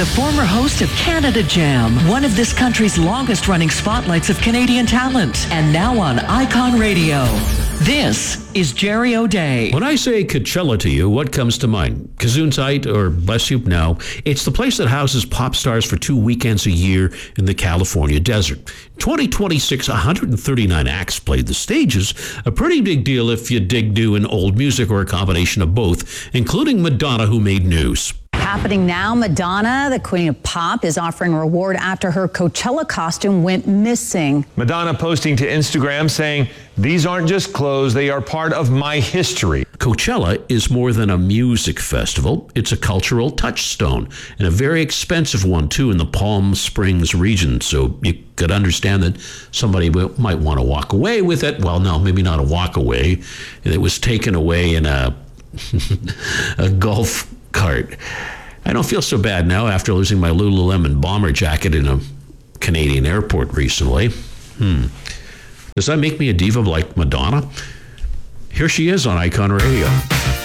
the former host of Canada Jam, one of this country's longest-running spotlights of Canadian talent, and now on Icon Radio. This is Jerry O'Day. When I say Coachella to you, what comes to mind? Gesundheit or bless you? No. It's the place that houses pop stars for 2 weekends a year in the California desert. 2026, 139 acts played the stages. A pretty big deal if you dig new and old music or a combination of both, including Madonna, who made news. Happening now, Madonna, the queen of pop, is offering a reward after her Coachella costume went missing. Madonna posting to Instagram saying, "These aren't just clothes, they are part of my history." Coachella is more than a music festival. It's a cultural touchstone, and a very expensive one, too, in the Palm Springs region. So you could understand that somebody might want to walk away with it. Well, no, maybe not a walk away. It was taken away in a golf cart. I don't feel so bad now after losing my Lululemon bomber jacket in a Canadian airport recently. Does that make me a diva like Madonna? Here she is on Icon Radio.